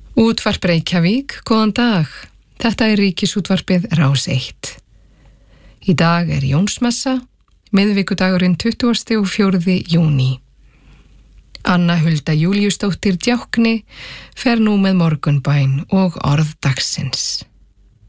Útvarp Reykjavík, góðan dag. Þetta er Ríkisútvarpið Rás 1. Í dag er Jónsmessa, miðvikudagurinn 24. júní. Anna Hulda Júlíusdóttir Djákni fer nú með morgunbæn og orð dagsins.